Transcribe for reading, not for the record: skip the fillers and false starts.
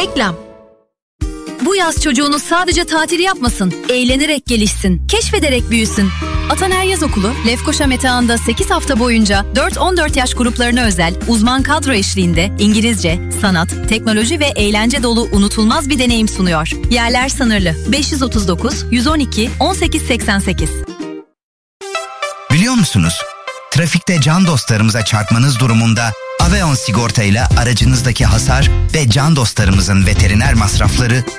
Reklam. Bu yaz çocuğunuz sadece tatil yapmasın, eğlenerek gelişsin, keşfederek büyüsün. Ataner Yaz Okulu, Lefkoşa Metehan'da 8 hafta boyunca 4-14 yaş gruplarına özel uzman kadro eşliğinde İngilizce, sanat, teknoloji ve eğlence dolu unutulmaz bir deneyim sunuyor. Yerler sınırlı. 539 112 1888. Biliyor musunuz? Trafikte can dostlarımıza çarpmanız durumunda Aveon sigorta ile aracınızdaki hasar ve can dostlarımızın veteriner masrafları